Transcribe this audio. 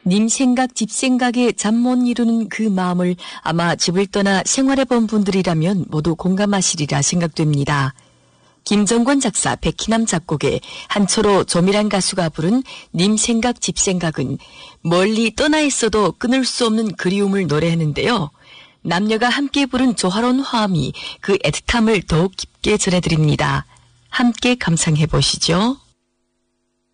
님 생각 집 생각에 잠 못 이루는 그 마음을 아마 집을 떠나 생활해본 분들이라면 모두 공감하시리라 생각됩니다. 김정권 작사 백희남 작곡의 한철호 조미란 가수가 부른 님 생각 집 생각은 멀리 떠나 있어도 끊을 수 없는 그리움을 노래하는데요. 남녀가 함께 부른 조화로운 화음이 그 애틋함을 더욱 깊게 전해드립니다. 함께 감상해 보시죠.